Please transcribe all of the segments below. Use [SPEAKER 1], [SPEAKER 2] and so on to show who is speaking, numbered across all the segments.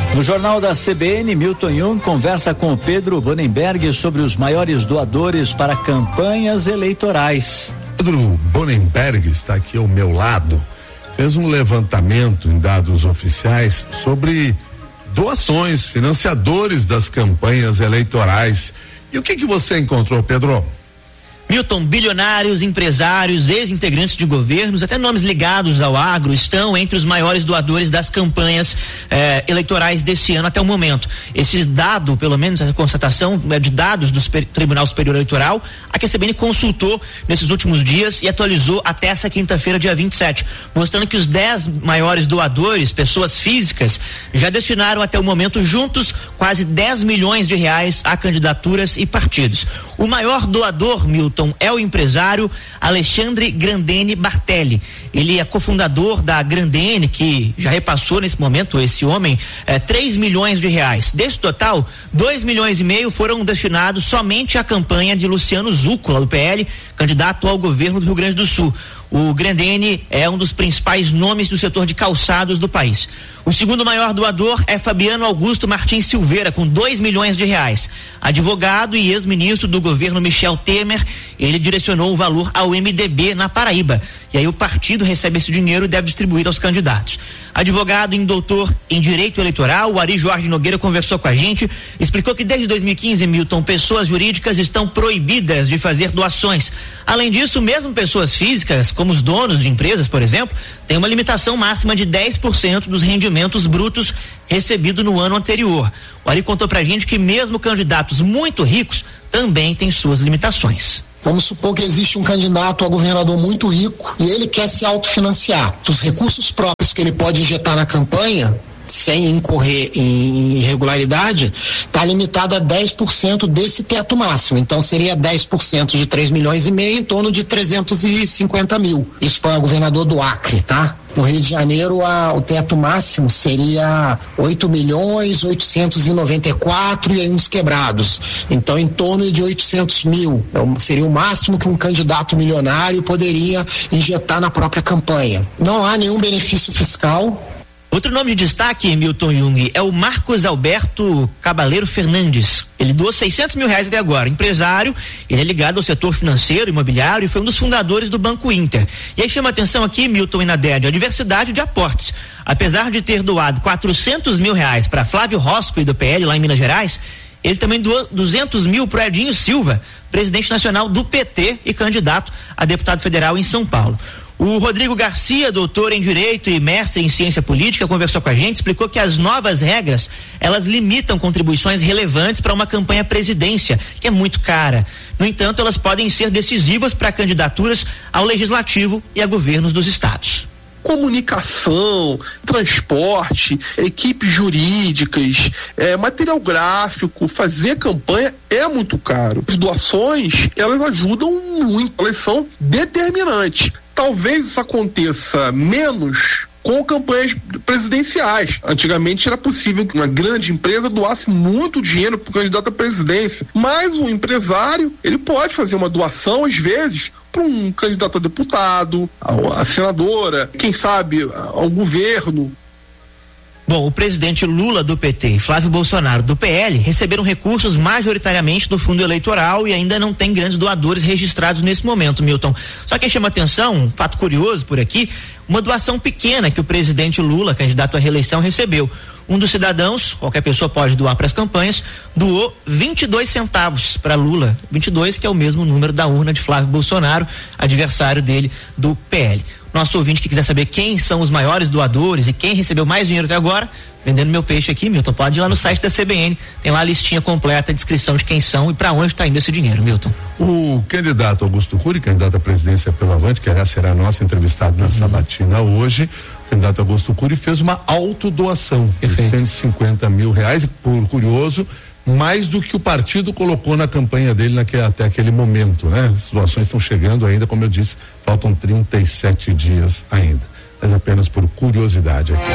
[SPEAKER 1] No Jornal da CBN, Milton Jung conversa com o Pedro Bonenberg sobre os maiores doadores para campanhas eleitorais.
[SPEAKER 2] Pedro Bonenberg está aqui ao meu lado, fez um levantamento em dados oficiais sobre doações, financiadores das campanhas eleitorais. E o que você encontrou, Pedro?
[SPEAKER 3] Milton, bilionários, empresários, ex-integrantes de governos, até nomes ligados ao agro, estão entre os maiores doadores das campanhas eleitorais desse ano até o momento. Esse dado, pelo menos essa constatação de dados do Tribunal Superior Eleitoral, a que a CBN consultou nesses últimos dias e atualizou até essa quinta-feira, dia 27, mostrando que os 10 maiores doadores, pessoas físicas, já destinaram até o momento juntos quase 10 milhões de reais a candidaturas e partidos. O maior doador, Milton, é o empresário Alexandre Grandene Bartelli. Ele é cofundador da Grandene, que já repassou nesse momento, esse homem, 3 milhões de reais. Desse total, 2 milhões e meio foram destinados somente à campanha de Luciano Zuccola, do PL, candidato ao governo do Rio Grande do Sul. O Grandene é um dos principais nomes do setor de calçados do país. O segundo maior doador é Fabiano Augusto Martins Silveira, com 2 milhões de reais. Advogado e ex-ministro do governo Michel Temer, ele direcionou o valor ao MDB na Paraíba. E aí o partido recebe esse dinheiro e deve distribuir aos candidatos. Advogado e doutor em Direito Eleitoral, o Ari Jorge Nogueira conversou com a gente, explicou que desde 2015, Milton, pessoas jurídicas estão proibidas de fazer doações. Além disso, mesmo pessoas físicas, como os donos de empresas, por exemplo, têm uma limitação máxima de 10% dos rendimentos brutos recebidos no ano anterior. O Ari contou pra gente que mesmo candidatos muito ricos também têm suas limitações.
[SPEAKER 4] Vamos supor que existe um candidato a governador muito rico e ele quer se autofinanciar. Os recursos próprios que ele pode injetar na campanha, sem incorrer em irregularidade, está limitado a 10% desse teto máximo. Então seria 10% de 3 milhões e meio, em torno de 350 mil. Isso para o governador do Acre, tá? No Rio de Janeiro, o teto máximo seria 8.894 e aí uns quebrados. Então, em torno de 800 mil. Seria o máximo que um candidato milionário poderia injetar na própria campanha. Não há nenhum benefício fiscal.
[SPEAKER 3] Outro nome de destaque, Milton Jung, é o Marcos Alberto Cabaleiro Fernandes. Ele doou 600 mil reais até agora. Empresário, ele é ligado ao setor financeiro, imobiliário e foi um dos fundadores do Banco Inter. E aí chama a atenção aqui, Milton e Nadege, a diversidade de aportes. Apesar de ter doado 400 mil reais para Flávio Roscoe do PL lá em Minas Gerais, ele também doou 200 mil para Edinho Silva, presidente nacional do PT e candidato a deputado federal em São Paulo. O Rodrigo Garcia, doutor em Direito e mestre em Ciência Política, conversou com a gente, explicou que as novas regras, elas limitam contribuições relevantes para uma campanha à presidência, que é muito cara. No entanto, elas podem ser decisivas para candidaturas ao legislativo e a governos dos estados.
[SPEAKER 5] Comunicação, transporte, equipes jurídicas, material gráfico, fazer campanha é muito caro. As doações, elas ajudam muito, elas são determinantes. Talvez isso aconteça menos com campanhas presidenciais. Antigamente era possível que uma grande empresa doasse muito dinheiro para o candidato à presidência, mas o empresário, ele pode fazer uma doação, às vezes, para um candidato a deputado, a senadora, quem sabe ao governo.
[SPEAKER 3] Bom, o presidente Lula do PT e Flávio Bolsonaro do PL receberam recursos majoritariamente do fundo eleitoral e ainda não tem grandes doadores registrados nesse momento, Milton. Só que chama atenção, um fato curioso por aqui, uma doação pequena que o presidente Lula, candidato à reeleição, recebeu. Um dos cidadãos, qualquer pessoa pode doar para as campanhas, doou 22 centavos para Lula, 22 que é o mesmo número da urna de Flávio Bolsonaro, adversário dele do PL. Nosso ouvinte que quiser saber quem são os maiores doadores e quem recebeu mais dinheiro até agora, vendendo meu peixe aqui, Milton, pode ir lá no site da CBN, tem lá a listinha completa, a descrição de quem são e para onde está indo esse dinheiro, Milton.
[SPEAKER 2] O candidato Augusto Cury, candidato à presidência pelo Avante, que aliás será nosso entrevistado na sabatina hoje, o candidato Augusto Cury fez uma autodoação de 150 mil reais, e por curioso, mais do que o partido colocou na campanha dele até aquele momento, né? As doações estão chegando ainda, como eu disse, faltam 37 dias ainda, mas apenas por curiosidade aqui.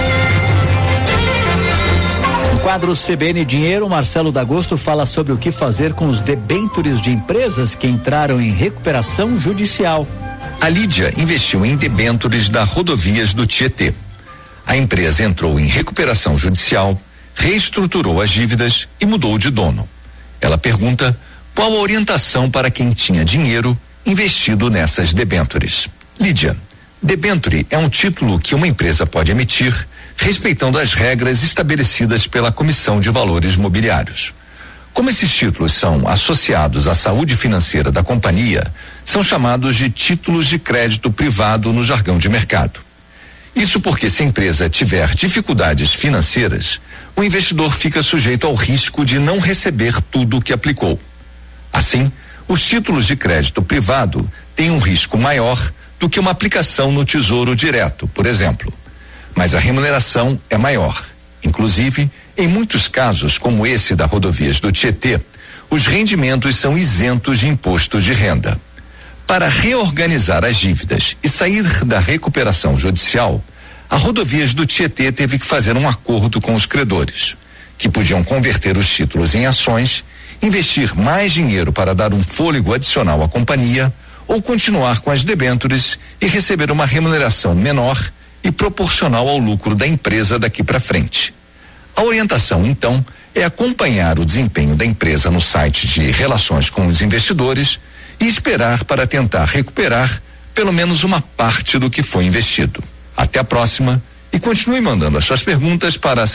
[SPEAKER 1] No quadro CBN Dinheiro, Marcelo D'Agosto fala sobre o que fazer com os debêntures de empresas que entraram em recuperação judicial.
[SPEAKER 6] A Lídia investiu em debêntures da Rodovias do Tietê. A empresa entrou em recuperação judicial, reestruturou as dívidas e mudou de dono. Ela pergunta qual a orientação para quem tinha dinheiro investido nessas debêntures. Lídia, debênture é um título que uma empresa pode emitir respeitando as regras estabelecidas pela Comissão de Valores Mobiliários. Como esses títulos são associados à saúde financeira da companhia, são chamados de títulos de crédito privado no jargão de mercado. Isso porque, se a empresa tiver dificuldades financeiras, o investidor fica sujeito ao risco de não receber tudo o que aplicou. Assim, os títulos de crédito privado têm um risco maior do que uma aplicação no Tesouro Direto, por exemplo. Mas a remuneração é maior. Inclusive, em muitos casos, como esse da Rodovias do Tietê, os rendimentos são isentos de imposto de renda. Para reorganizar as dívidas e sair da recuperação judicial, a Rodovias do Tietê teve que fazer um acordo com os credores, que podiam converter os títulos em ações, investir mais dinheiro para dar um fôlego adicional à companhia ou continuar com as debêntures e receber uma remuneração menor e proporcional ao lucro da empresa daqui para frente. A orientação, então, é acompanhar o desempenho da empresa no site de relações com os investidores e esperar para tentar recuperar pelo menos uma parte do que foi investido. Até a próxima e continue mandando as suas perguntas para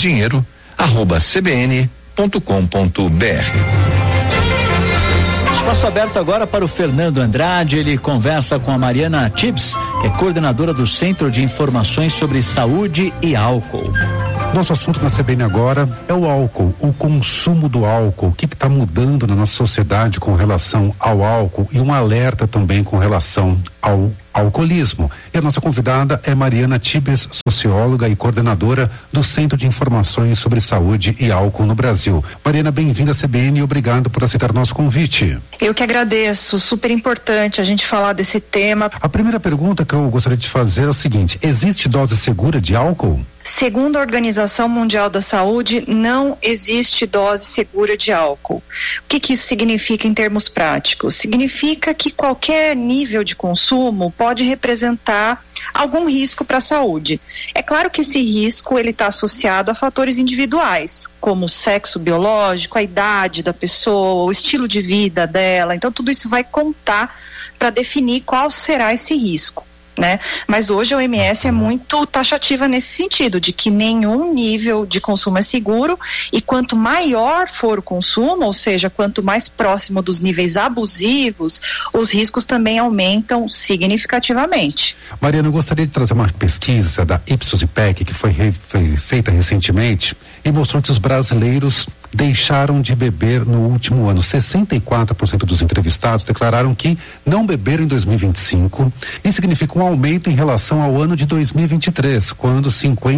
[SPEAKER 6] cbndinheiro@cbn.com.br.
[SPEAKER 1] Espaço aberto agora para o Fernando Andrade. Ele conversa com a Mariana Tibbs, que é coordenadora do Centro de Informações sobre Saúde e Álcool.
[SPEAKER 7] Nosso assunto na CBN agora é o álcool, o consumo do álcool, o que está mudando na nossa sociedade com relação ao álcool e um alerta também com relação ao alcoolismo. E a nossa convidada é Mariana Tibbs, socióloga e coordenadora do Centro de Informações sobre Saúde e Álcool no Brasil. Mariana, bem-vinda à CBN e obrigado por aceitar nosso convite.
[SPEAKER 8] Eu que agradeço, super importante a gente falar desse tema.
[SPEAKER 7] A primeira pergunta que eu gostaria de fazer é o seguinte: existe dose segura de álcool?
[SPEAKER 8] Segundo a Organização Mundial da Saúde, não existe dose segura de álcool. O que isso significa em termos práticos? Significa que qualquer nível de consumo pode representar algum risco para a saúde. É claro que esse risco ele está associado a fatores individuais, como o sexo biológico, a idade da pessoa, o estilo de vida dela. Então tudo isso vai contar para definir qual será esse risco, né? Mas hoje a OMS é muito taxativa nesse sentido, de que nenhum nível de consumo é seguro e quanto maior for o consumo, ou seja, quanto mais próximo dos níveis abusivos, os riscos também aumentam significativamente.
[SPEAKER 7] Mariana, eu gostaria de trazer uma pesquisa da Ipsos IPEC que foi feita recentemente e mostrou que os brasileiros deixaram de beber no último ano. 64% dos entrevistados declararam que não beberam em 2025. Isso significa um aumento em relação ao ano de 2023, quando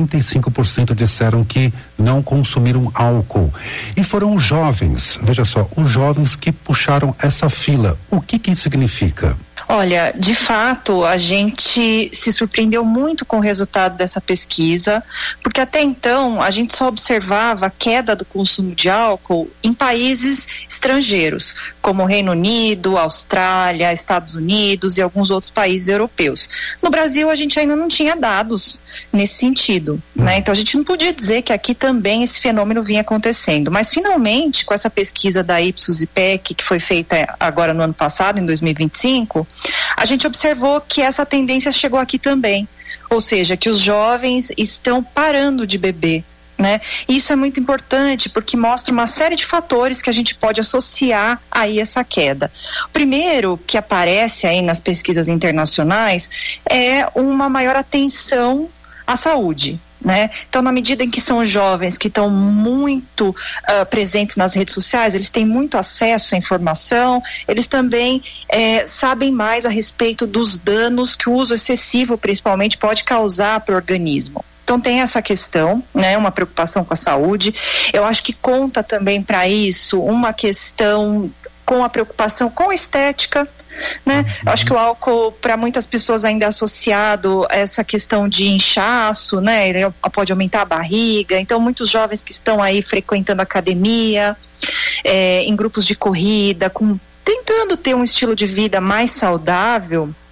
[SPEAKER 7] 55% disseram que não consumiram álcool. E foram os jovens, veja só, os jovens que puxaram essa fila. O que isso significa?
[SPEAKER 8] Olha, de fato, a gente se surpreendeu muito com o resultado dessa pesquisa, porque até então a gente só observava a queda do consumo de álcool em países estrangeiros, como Reino Unido, Austrália, Estados Unidos e alguns outros países europeus. No Brasil, a gente ainda não tinha dados nesse sentido, né? Então a gente não podia dizer que aqui também esse fenômeno vinha acontecendo, mas finalmente, com essa pesquisa da Ipsos IPEC, que foi feita agora no ano passado, em 2025, a gente observou que essa tendência chegou aqui também, ou seja, que os jovens estão parando de beber, né? Isso é muito importante porque mostra uma série de fatores que a gente pode associar aí essa queda. O primeiro que aparece aí nas pesquisas internacionais é uma maior atenção à saúde, né? Então, na medida em que são jovens que estão muito presentes nas redes sociais, eles têm muito acesso à informação, eles também sabem mais a respeito dos danos que o uso excessivo, principalmente, pode causar para o organismo. Então tem essa questão, né, uma preocupação com a saúde. Eu acho que conta também para isso uma questão com a preocupação com a estética, né? Eu acho que o álcool para muitas pessoas ainda é associado a essa questão de inchaço, né? Ele pode aumentar a barriga. Então muitos jovens que estão aí frequentando academia, em grupos de corrida, tentando ter um estilo de vida mais saudável,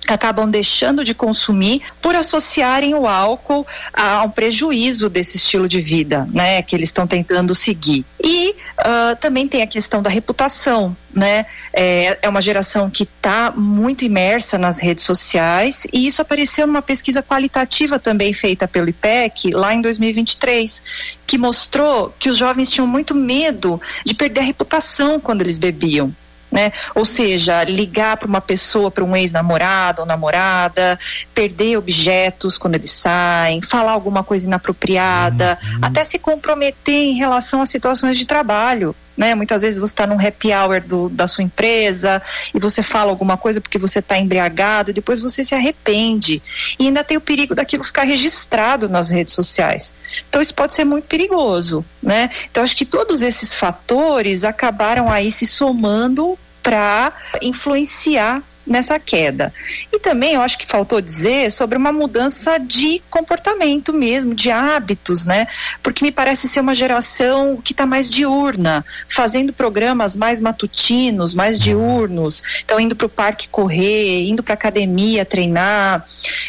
[SPEAKER 8] acabam deixando de consumir por associarem o álcool ao prejuízo desse estilo de vida, né, que eles estão tentando seguir. E também tem a questão da reputação, né, é uma geração que está muito imersa nas redes sociais, e isso apareceu numa pesquisa qualitativa também feita pelo IPEC lá em 2023, que mostrou que os jovens tinham muito medo de perder a reputação quando eles bebiam. Né? Ou seja, ligar para uma pessoa, para um ex-namorado ou namorada, perder objetos quando eles saem, falar alguma coisa inapropriada, até se comprometer em relação a situações de trabalho. Né? Muitas vezes você está num happy hour da sua empresa e você fala alguma coisa porque você está embriagado e depois você se arrepende. E ainda tem o perigo daquilo ficar registrado nas redes sociais. Então isso pode ser muito perigoso. Né? Então acho que todos esses fatores acabaram aí se somando para influenciar nessa queda. E também eu acho que faltou dizer sobre uma mudança de comportamento mesmo, de hábitos, né? Porque me parece ser uma geração que está mais diurna, fazendo programas mais matutinos, mais diurnos, então indo para o parque correr, indo para a academia treinar,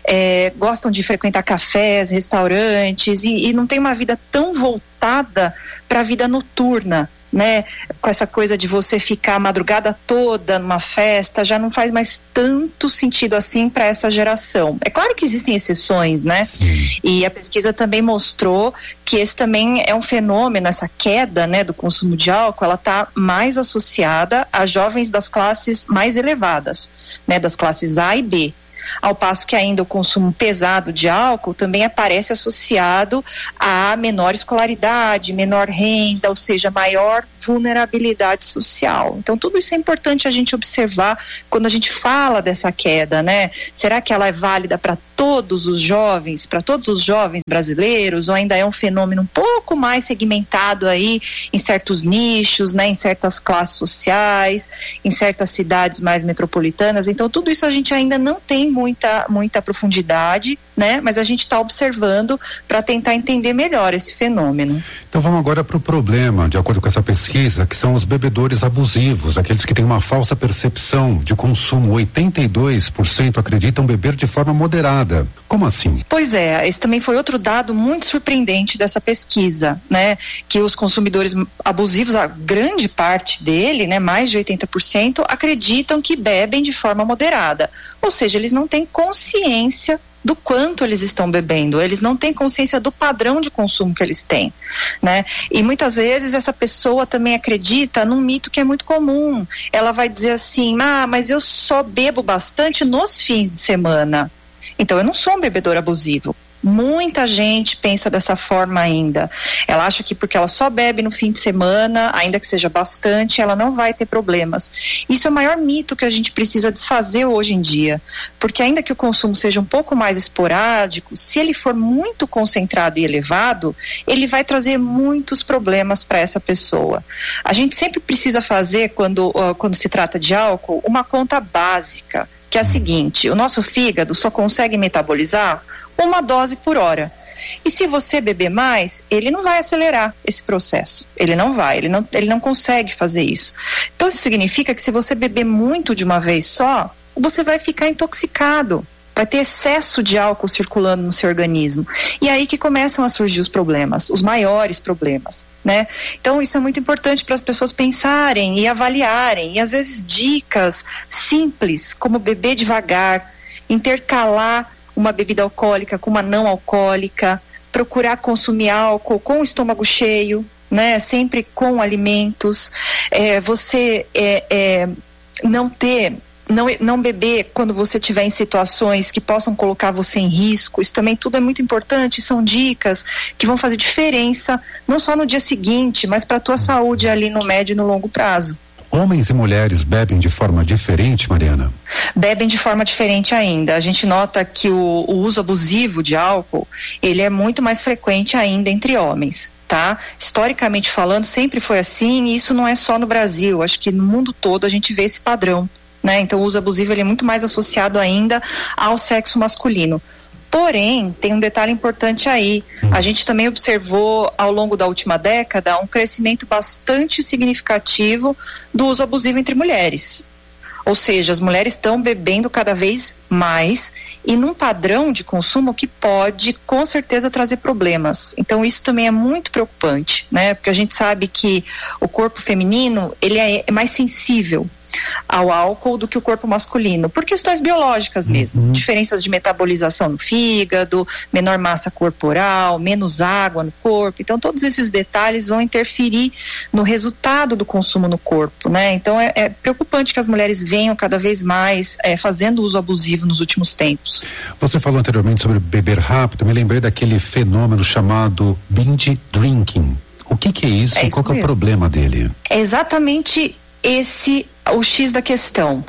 [SPEAKER 8] gostam de frequentar cafés, restaurantes e não tem uma vida tão voltada para a vida noturna. Né, com essa coisa de você ficar a madrugada toda numa festa, já não faz mais tanto sentido assim para essa geração. É claro que existem exceções, né? Sim. E a pesquisa também mostrou que esse também é um fenômeno, essa queda, né, do consumo de álcool, ela está mais associada a jovens das classes mais elevadas, né, das classes A e B. Ao passo que ainda o consumo pesado de álcool também aparece associado a menor escolaridade, menor renda, ou seja, maior vulnerabilidade social. Então tudo isso é importante a gente observar quando a gente fala dessa queda, né? Será que ela é válida para todos os jovens brasileiros, ou ainda é um fenômeno um pouco mais segmentado aí em certos nichos, né? Em certas classes sociais, em certas cidades mais metropolitanas? Então tudo isso a gente ainda não tem muita profundidade, né? Mas a gente está observando para tentar entender melhor esse fenômeno.
[SPEAKER 7] Então vamos agora para o problema, de acordo com essa pesquisa, que são os bebedores abusivos, aqueles que têm uma falsa percepção de consumo. 82% acreditam beber de forma moderada. Como assim?
[SPEAKER 8] Pois é, esse também foi outro dado muito surpreendente dessa pesquisa, né? Que os consumidores abusivos, a grande parte dele, né, mais de 80%, acreditam que bebem de forma moderada. Ou seja, eles não têm consciência do quanto eles estão bebendo, eles não têm consciência do padrão de consumo que eles têm, né? E muitas vezes essa pessoa também acredita num mito que é muito comum. Ela vai dizer assim, mas eu só bebo bastante nos fins de semana, então eu não sou um bebedor abusivo. Muita gente pensa dessa forma ainda. Ela acha que porque ela só bebe no fim de semana, ainda que seja bastante, ela não vai ter problemas. Isso é o maior mito que a gente precisa desfazer hoje em dia, porque ainda que o consumo seja um pouco mais esporádico, se ele for muito concentrado e elevado, ele vai trazer muitos problemas para essa pessoa. A gente sempre precisa fazer, quando se trata de álcool, uma conta básica, que é a seguinte: o nosso fígado só consegue metabolizar uma dose por hora. E se você beber mais, ele não vai acelerar esse processo. Ele não consegue fazer isso. Então isso significa que se você beber muito de uma vez só, você vai ficar intoxicado. Vai ter excesso de álcool circulando no seu organismo. E aí que começam a surgir os problemas, os maiores problemas, né? Então isso é muito importante para as pessoas pensarem e avaliarem. E às vezes dicas simples, como beber devagar, intercalar uma bebida alcoólica com uma não alcoólica, procurar consumir álcool com o estômago cheio, né? Sempre com alimentos, não beber quando você estiver em situações que possam colocar você em risco. Isso também tudo é muito importante, são dicas que vão fazer diferença, não só no dia seguinte, mas para a tua saúde ali no médio e no longo prazo.
[SPEAKER 7] Homens e mulheres bebem de forma diferente, Mariana?
[SPEAKER 8] Bebem de forma diferente ainda. A gente nota que o uso abusivo de álcool, ele é muito mais frequente ainda entre homens, tá? Historicamente falando, sempre foi assim, e isso não é só no Brasil. Acho que no mundo todo a gente vê esse padrão, né? Então o uso abusivo, ele é muito mais associado ainda ao sexo masculino. Porém, tem um detalhe importante aí. A gente também observou ao longo da última década um crescimento bastante significativo do uso abusivo entre mulheres. Ou seja, as mulheres estão bebendo cada vez mais e num padrão de consumo que pode, com certeza, trazer problemas. Então, isso também é muito preocupante, né? Porque a gente sabe que o corpo feminino, ele é mais sensível ao álcool do que o corpo masculino, por questões biológicas mesmo, diferenças de metabolização no fígado, menor massa corporal, menos água no corpo, então todos esses detalhes vão interferir no resultado do consumo no corpo, né? Então é preocupante que as mulheres venham cada vez mais fazendo uso abusivo nos últimos tempos.
[SPEAKER 7] Você falou anteriormente sobre beber rápido, me lembrei daquele fenômeno chamado binge drinking. O que é isso e qual que é o problema dele?
[SPEAKER 8] É exatamente o X da questão.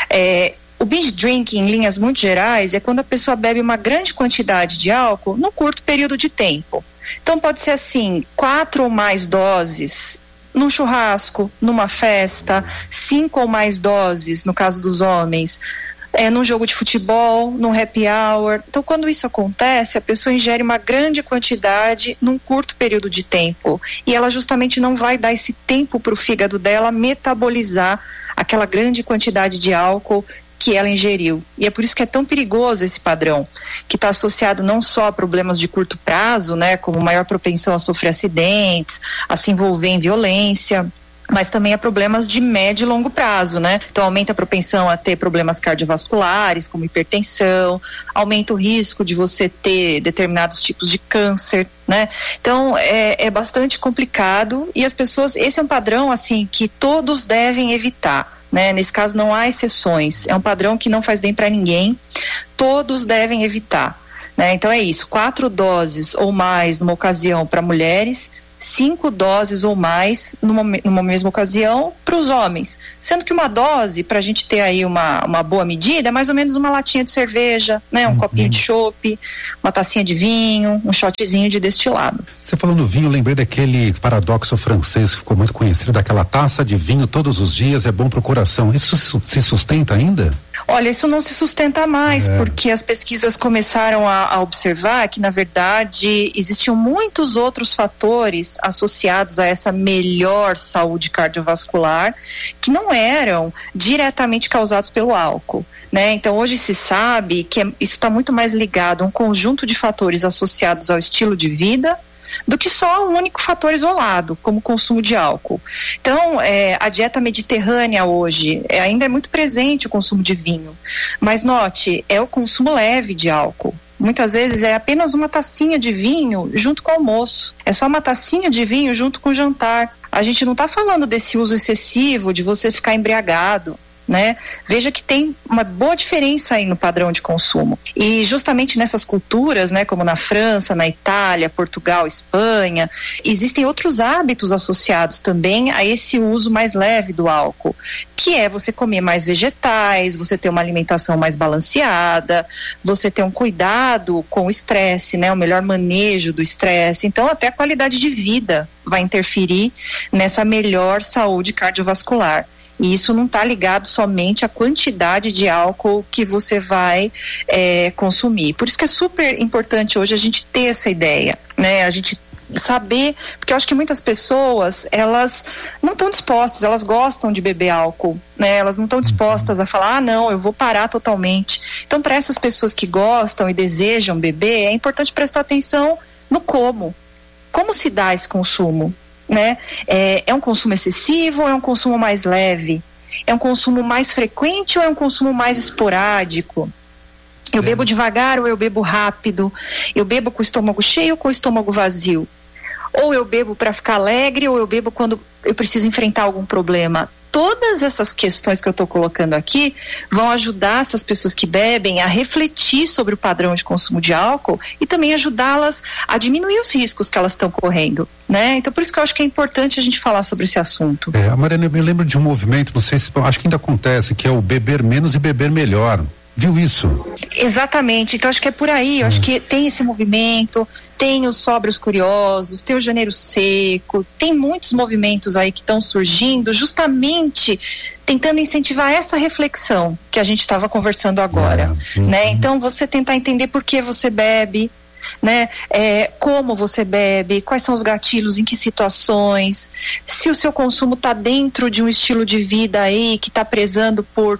[SPEAKER 8] O binge drinking, em linhas muito gerais, é quando a pessoa bebe uma grande quantidade de álcool num curto período de tempo. Então pode ser assim, 4 ou mais doses num churrasco, numa festa, 5 ou mais doses, no caso dos homens, num jogo de futebol, num happy hour. Então, quando isso acontece, a pessoa ingere uma grande quantidade num curto período de tempo. E ela justamente não vai dar esse tempo para o fígado dela metabolizar aquela grande quantidade de álcool que ela ingeriu. E é por isso que é tão perigoso esse padrão, que está associado não só a problemas de curto prazo, né, como maior propensão a sofrer acidentes, a se envolver em violência, mas também a problemas de médio e longo prazo, né? Então aumenta a propensão a ter problemas cardiovasculares, como hipertensão, aumenta o risco de você ter determinados tipos de câncer, né? Então é bastante complicado e as pessoas, esse é um padrão assim que todos devem evitar, né? Nesse caso não há exceções, é um padrão que não faz bem para ninguém, todos devem evitar, né? Então é isso, 4 doses ou mais numa ocasião para mulheres, 5 doses ou mais numa mesma ocasião para os homens, sendo que uma dose, para a gente ter aí uma boa medida, é mais ou menos uma latinha de cerveja, né, um copinho de chopp, uma tacinha de vinho, um shotzinho de destilado.
[SPEAKER 7] Você falou no vinho, eu lembrei daquele paradoxo francês que ficou muito conhecido, daquela taça de vinho todos os dias é bom para o coração. Isso se sustenta ainda?
[SPEAKER 8] Olha, isso não se sustenta mais, porque as pesquisas começaram a observar que, na verdade, existiam muitos outros fatores associados a essa melhor saúde cardiovascular que não eram diretamente causados pelo álcool, né? Então, hoje se sabe que isso está muito mais ligado a um conjunto de fatores associados ao estilo de vida do que só um único fator isolado, como o consumo de álcool. Então, a dieta mediterrânea hoje, ainda é muito presente o consumo de vinho, mas note, é o consumo leve de álcool. Muitas vezes é apenas uma tacinha de vinho junto com o almoço, é só uma tacinha de vinho junto com o jantar. A gente não está falando desse uso excessivo, de você ficar embriagado, né? Veja que tem uma boa diferença aí no padrão de consumo. E justamente nessas culturas, né, como na França, na Itália, Portugal, Espanha, existem outros hábitos associados também a esse uso mais leve do álcool, que é você comer mais vegetais, você ter uma alimentação mais balanceada, você ter um cuidado com o estresse, né, o melhor manejo do estresse. Então até a qualidade de vida vai interferir nessa melhor saúde cardiovascular. E isso não está ligado somente à quantidade de álcool que você vai consumir. Por isso que é super importante hoje a gente ter essa ideia, né? A gente saber, porque eu acho que muitas pessoas, elas não estão dispostas, elas gostam de beber álcool, né? Elas não estão dispostas a falar, não, eu vou parar totalmente. Então, para essas pessoas que gostam e desejam beber, é importante prestar atenção no como se dá esse consumo, né? É um consumo excessivo ou é um consumo mais leve? É um consumo mais frequente ou é um consumo mais esporádico? Eu bebo devagar ou eu bebo rápido? Eu bebo com o estômago cheio ou com o estômago vazio? Ou eu bebo para ficar alegre ou eu bebo quando eu preciso enfrentar algum problema? Todas essas questões que eu estou colocando aqui vão ajudar essas pessoas que bebem a refletir sobre o padrão de consumo de álcool e também ajudá-las a diminuir os riscos que elas estão correndo, né? Então por isso que eu acho que é importante a gente falar sobre esse assunto.
[SPEAKER 7] Mariana, eu me lembro de um movimento, não sei se, acho que ainda acontece, que é o beber menos e beber melhor. Viu isso?
[SPEAKER 8] Exatamente, então acho que é por aí, eu acho que tem esse movimento, tem os sóbrios curiosos, tem o janeiro seco, tem muitos movimentos aí que estão surgindo justamente tentando incentivar essa reflexão que a gente estava conversando agora, né? Então você tentar entender por que você bebe, né? Como você bebe, quais são os gatilhos, em que situações, se o seu consumo está dentro de um estilo de vida aí que está prezando por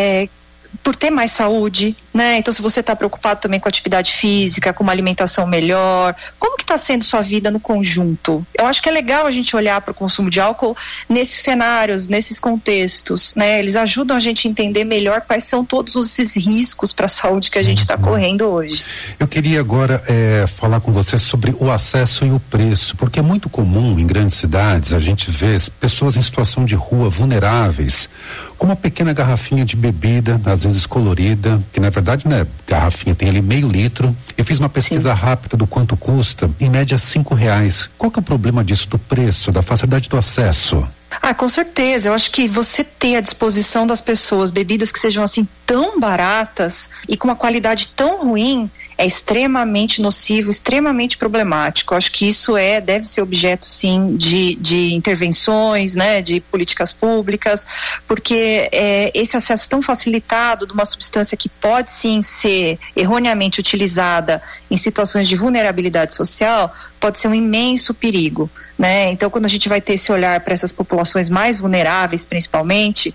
[SPEAKER 8] ter mais saúde, né? Então, se você está preocupado também com atividade física, com uma alimentação melhor, como que está sendo sua vida no conjunto? Eu acho que é legal a gente olhar para o consumo de álcool nesses cenários, nesses contextos, né? Eles ajudam a gente a entender melhor quais são todos esses riscos para a saúde que a gente está correndo hoje.
[SPEAKER 7] Eu queria agora falar com você sobre o acesso e o preço, porque é muito comum em grandes cidades a gente ver pessoas em situação de rua vulneráveis com uma pequena garrafinha de bebida, às vezes colorida, que na verdade não é garrafinha, tem ali meio litro. Eu fiz uma pesquisa rápida do quanto custa, em média R$5. Qual que é o problema disso, do preço, da facilidade do acesso?
[SPEAKER 8] Com certeza, eu acho que você ter à disposição das pessoas bebidas que sejam assim tão baratas e com uma qualidade tão ruim é extremamente nocivo, extremamente problemático. Eu acho que isso deve ser objeto, sim, de intervenções, né, de políticas públicas, porque esse acesso tão facilitado de uma substância que pode, sim, ser erroneamente utilizada em situações de vulnerabilidade social, pode ser um imenso perigo, né? Então, quando a gente vai ter esse olhar para essas populações mais vulneráveis, principalmente,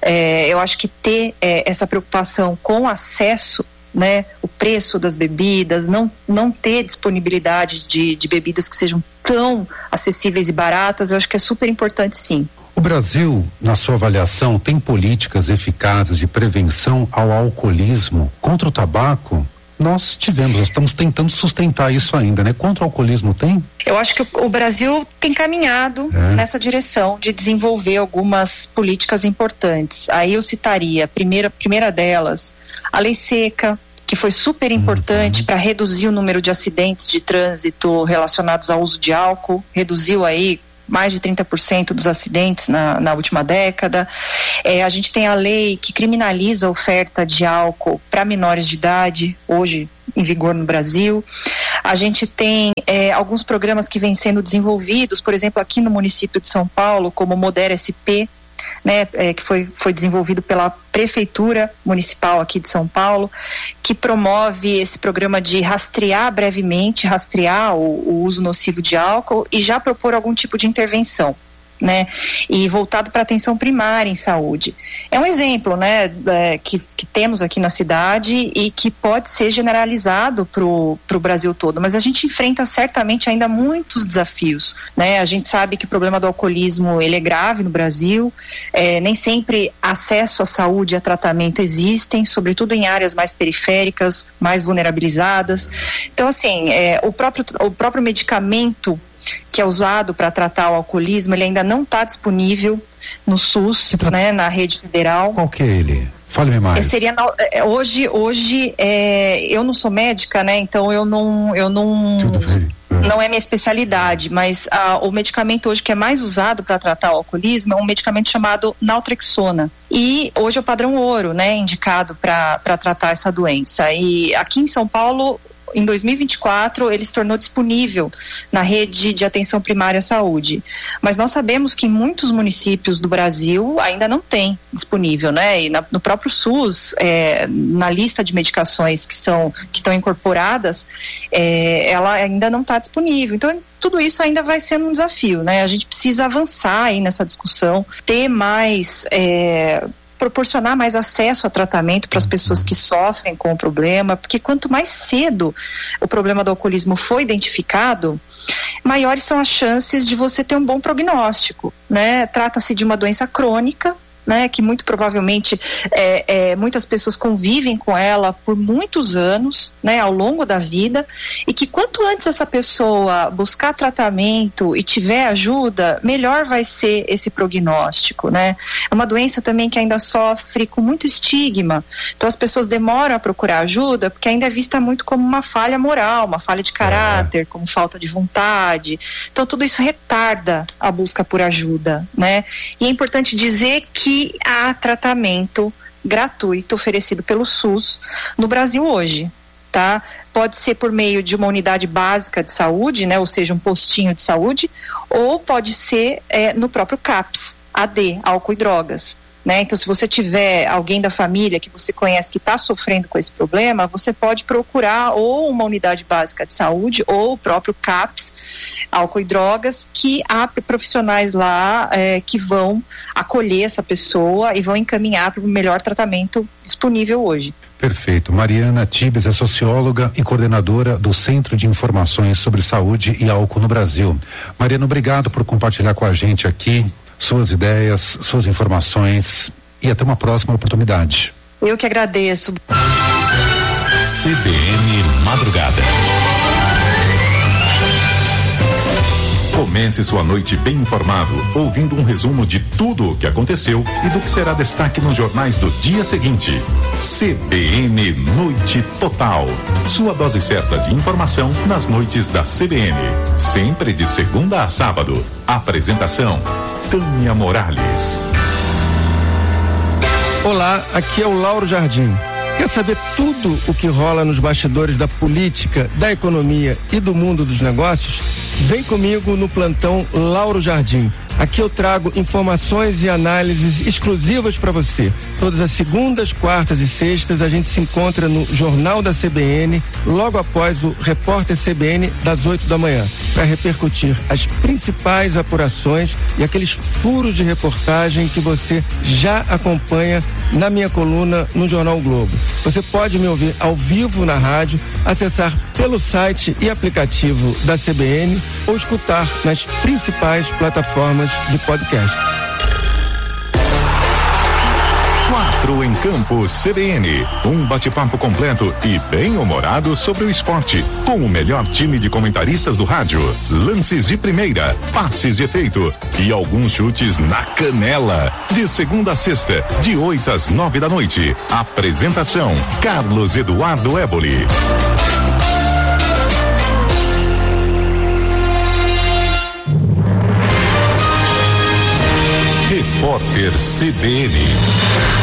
[SPEAKER 8] eu acho que ter essa preocupação com acesso, né, o preço das bebidas, não ter disponibilidade de bebidas que sejam tão acessíveis e baratas, eu acho que é super importante, sim.
[SPEAKER 7] O Brasil, na sua avaliação, tem políticas eficazes de prevenção ao alcoolismo contra o tabaco? Nós estamos tentando sustentar isso ainda, né? Contra o alcoolismo tem?
[SPEAKER 8] Eu acho que o Brasil tem caminhado nessa direção de desenvolver algumas políticas importantes. Aí eu citaria, a primeira delas, a lei seca, que foi super importante para reduzir o número de acidentes de trânsito relacionados ao uso de álcool, reduziu aí mais de 30% dos acidentes na última década. A gente tem a lei que criminaliza a oferta de álcool para menores de idade, hoje em vigor no Brasil. A gente tem alguns programas que vêm sendo desenvolvidos, por exemplo, aqui no município de São Paulo, como o Moder SP, né, que foi desenvolvido pela Prefeitura Municipal aqui de São Paulo, que promove esse programa de rastrear o uso nocivo de álcool e já propor algum tipo de intervenção, né, e voltado para atenção primária em saúde. É um exemplo, né, que temos aqui na cidade e que pode ser generalizado pro Brasil todo, mas a gente enfrenta certamente ainda muitos desafios, né? A gente sabe que o problema do alcoolismo, ele é grave no Brasil, nem sempre acesso à saúde e a tratamento existem, sobretudo em áreas mais periféricas, mais vulnerabilizadas. Então, assim, o próprio medicamento que é usado para tratar o alcoolismo, ele ainda não está disponível no SUS, né, na rede federal.
[SPEAKER 7] Qual que é ele? Fale-me mais.
[SPEAKER 8] Hoje eu não sou médica, né, então eu não
[SPEAKER 7] Tudo bem.
[SPEAKER 8] Não é minha especialidade, mas o medicamento hoje que é mais usado para tratar o alcoolismo é um medicamento chamado naltrexona. E hoje é o padrão ouro, né, indicado para tratar essa doença. E aqui em São Paulo, em 2024, ele se tornou disponível na rede de atenção primária à saúde. Mas nós sabemos que em muitos municípios do Brasil ainda não tem disponível, né? E no próprio SUS, na lista de medicações que estão incorporadas, ela ainda não está disponível. Então, tudo isso ainda vai sendo um desafio, né? A gente precisa avançar aí nessa discussão, ter mais... proporcionar mais acesso a tratamento para as pessoas que sofrem com o problema, porque quanto mais cedo o problema do alcoolismo foi identificado, maiores são as chances de você ter um bom prognóstico, né? Trata-se de uma doença crônica, né, que muito provavelmente muitas pessoas convivem com ela por muitos anos, né, ao longo da vida, e que quanto antes essa pessoa buscar tratamento e tiver ajuda, melhor vai ser esse prognóstico, né? É uma doença também que ainda sofre com muito estigma, então as pessoas demoram a procurar ajuda porque ainda é vista muito como uma falha moral, uma falha de caráter, como falta de vontade. Então tudo isso retarda a busca por ajuda, né? E é importante dizer que há tratamento gratuito oferecido pelo SUS no Brasil hoje, tá? Pode ser por meio de uma unidade básica de saúde, né? Ou seja, um postinho de saúde, ou pode ser no próprio CAPS, AD, álcool e drogas, né? Então, se você tiver alguém da família que você conhece que está sofrendo com esse problema, você pode procurar ou uma unidade básica de saúde ou o próprio CAPS, álcool e drogas, que há profissionais lá que vão acolher essa pessoa e vão encaminhar para o melhor tratamento disponível hoje.
[SPEAKER 7] Perfeito. Mariana Tibes é socióloga e coordenadora do Centro de Informações sobre Saúde e Álcool no Brasil. Mariana, obrigado por compartilhar com a gente aqui suas ideias, suas informações e até uma próxima oportunidade.
[SPEAKER 8] Eu que agradeço.
[SPEAKER 9] CBN Madrugada. Comece sua noite bem informado, ouvindo um resumo de tudo o que aconteceu e do que será destaque nos jornais do dia seguinte. CBN Noite Total. Sua dose certa de informação nas noites da CBN. Sempre de segunda a sábado. Apresentação: Tânia Morales.
[SPEAKER 10] Olá, aqui é o Lauro Jardim. Quer saber tudo o que rola nos bastidores da política, da economia e do mundo dos negócios? Vem comigo no plantão Lauro Jardim. Aqui eu trago informações e análises exclusivas para você. Todas as segundas, quartas e sextas a gente se encontra no Jornal da CBN, logo após o Repórter CBN das 8 da manhã, para repercutir as principais apurações e aqueles furos de reportagem que você já acompanha na minha coluna no Jornal o Globo. Você pode me ouvir ao vivo na rádio, acessar pelo site e aplicativo da CBN ou escutar nas principais plataformas de podcast.
[SPEAKER 9] 4 em Campo CBN. Um bate-papo completo e bem-humorado sobre o esporte, com o melhor time de comentaristas do rádio. Lances de primeira, passes de efeito e alguns chutes na canela. De segunda a sexta, de 8 às 9 da noite. Apresentação: Carlos Eduardo Éboli. Repórter CBN.